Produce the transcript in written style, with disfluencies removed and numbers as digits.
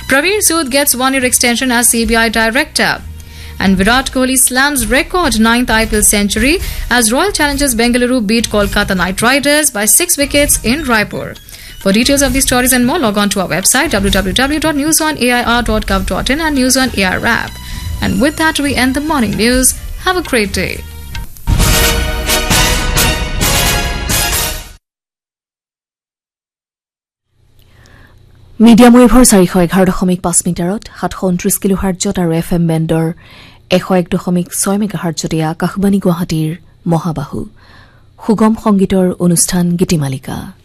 Praveer Sood gets 1-year extension as CBI director. And Virat Kohli slams record 9th IPL century as Royal Challengers Bengaluru beat Kolkata Knight Riders by 6 wickets in Raipur. For details of these stories and more, log on to our website www.newsonair.gov.in and News on Air app. And with that, we end the morning news. Have a great day. Medium ৱেভৰ 411.5 মিটাৰত 729 কিলোহাৰ্টজত আৰু FM বেণ্ডৰ 101.6 মেগাহাৰ্টজত Akashvani গুৱাহাটীৰ মহাবাহু সুগম সংগীতৰ অনুষ্ঠান গীতিমালিকা।